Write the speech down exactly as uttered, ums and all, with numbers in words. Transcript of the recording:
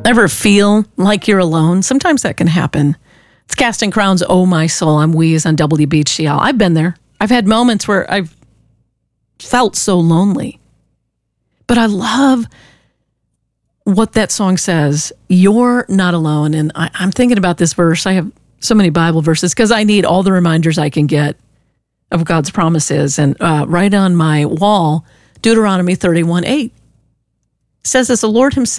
Ever feel like you're alone? Sometimes that can happen. It's Casting Crowns, Oh My Soul. I'm Weeze on W B H C L. I've been there. I've had moments where I've felt so lonely. But I love what that song says. You're not alone. And I, I'm thinking about this verse. I have so many Bible verses because I need all the reminders I can get of God's promises. And uh, right on my wall, Deuteronomy thirty-one eight says this, the Lord himself